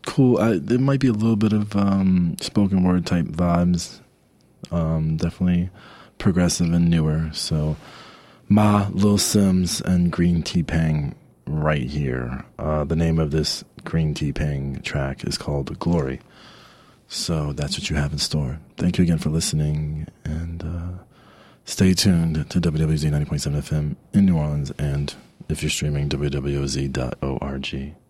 cool. There might be a little bit of spoken word type vibes. Definitely progressive and newer. So Ma, Lil Sims, and Green Tea Pang right here. The name of this Green Tea Pang track is called Glory. So that's what you have in store. Thank you again for listening, and stay tuned to WWZ 90.7 FM in New Orleans, and if you're streaming, www.oz.org.